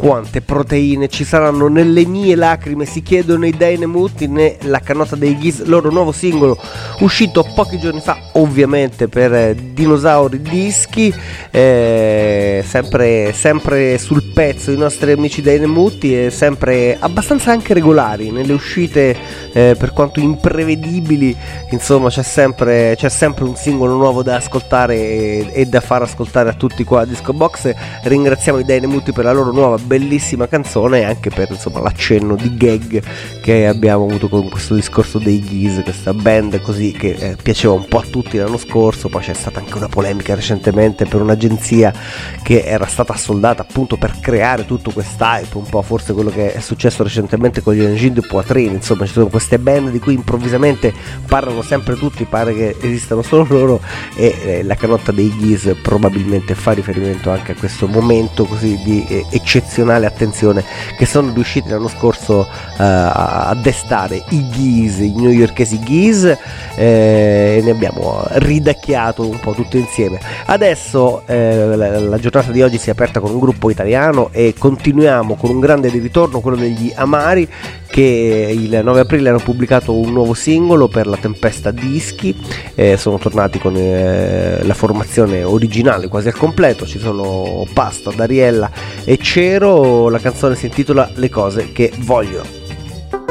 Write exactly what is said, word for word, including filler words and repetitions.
quante proteine ci saranno nelle mie lacrime, si chiedono i Dynamuti nella cannota dei Geese, loro nuovo singolo uscito pochi giorni fa, ovviamente per eh, Dinosauri Dischi, eh, sempre, sempre sul pezzo i nostri amici Dynamuti, e sempre abbastanza anche regolari nelle uscite, eh, per quanto imprevedibili, insomma c'è sempre, c'è sempre un singolo nuovo da ascoltare e, e da far ascoltare a tutti qua a Disco Box. Ringraziamo i Dynamuti per la loro nuova bellissima canzone e anche per, insomma, l'accenno di gag che abbiamo avuto con questo discorso dei Geese, questa band così che eh, piaceva un po' a tutti l'anno scorso. Poi c'è stata anche una polemica recentemente per un'agenzia che era stata assoldata appunto per creare tutto quest'hype, un po' forse quello che è successo recentemente con gli Engine de Poitrine. Insomma, ci sono queste band di cui improvvisamente parlano sempre tutti, pare che esistano solo loro, e eh, la canotta dei Geese probabilmente fa riferimento anche a questo momento così di eh, eccezionale attenzione che sono riusciti l'anno scorso eh, a destare i Geese, i newyorkesi Geese, eh, e ne abbiamo ridacchiato un po' tutto insieme. Adesso eh, la, la giornata di oggi si è aperta con un gruppo italiano e continuiamo con un grande di ritorno, quello degli Amari, che il nove aprile hanno pubblicato un nuovo singolo per la Tempesta Dischi, eh, sono tornati con eh, la formazione originale quasi al completo, ci sono Pasta, Dariella e Cero, la canzone si intitola Le cose che voglio.